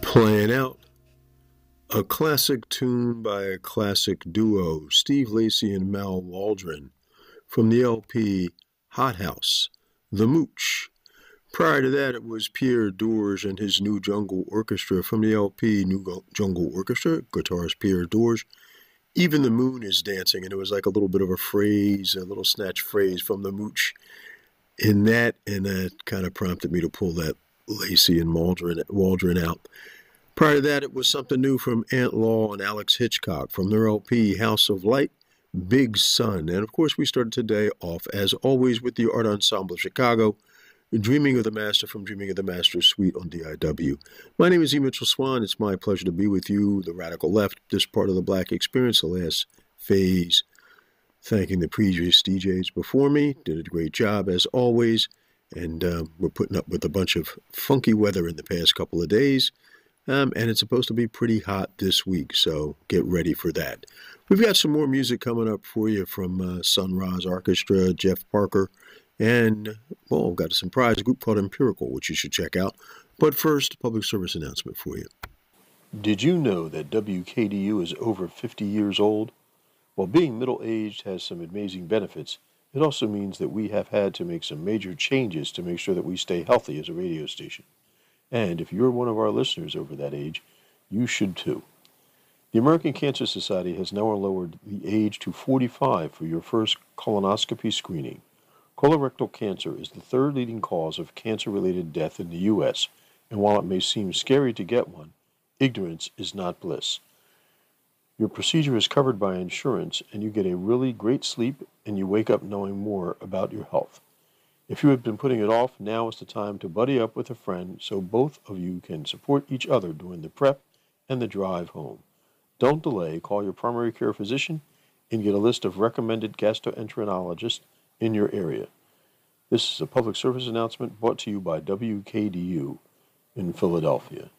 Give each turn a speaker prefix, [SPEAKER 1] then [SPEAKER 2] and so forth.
[SPEAKER 1] Playing out a classic tune by a classic duo, Steve Lacy and Mal Waldron, from the LP Hot House, The Mooch. Prior to that, it was Pierre Dorge and his New Jungle Orchestra from the LP New Jungle Orchestra, guitarist Pierre Dorge. Even the Moon is Dancing, and it was like a little bit of a phrase, a little snatch phrase from The Mooch in that, and that kind of prompted me to pull that Lacy and Waldron out. Prior to that, it was something new from Ant Law and Alex Hitchcock from their LP House of Light, Big Sun. And of course, we started today off, as always, with the Art Ensemble of Chicago, Dreaming of the Master from Dreaming of the Master Suite on DIW. My name is E. Mitchell Swan. It's my pleasure to be with you, the Radical Left, this part of the Black Experience, the last phase. Thanking the previous DJs before me. Did a great job, as always. And we're putting up with a bunch of funky weather in the past couple of days. And it's supposed to be pretty hot this week, so get ready for that. We've got some more music coming up for you from Sun Ra's Orchestra, Jeff Parker, and, well, I've got a surprise group called Empirical, which you should check out. But first, public service announcement for you. Did you know that WKDU is over 50 years old? While being middle-aged has some amazing benefits, it also means that we have had to make some major changes to make sure that we stay healthy as a radio station. And if you're one of our listeners over that age, you should too. The American Cancer Society has now lowered the age to 45 for your first colonoscopy screening. Colorectal cancer is the third leading cause of cancer-related death in the U.S., and while it may seem scary to get one, ignorance is not bliss. Your procedure is covered by insurance, and you get a really great sleep, and you wake up knowing more about your health. If you have been putting it off, now is the time to buddy up with a friend so both of you can support each other during the prep and the drive home. Don't delay. Call your primary care physician and get a list of recommended gastroenterologists in your area. This is a public service announcement brought to you by WKDU in Philadelphia.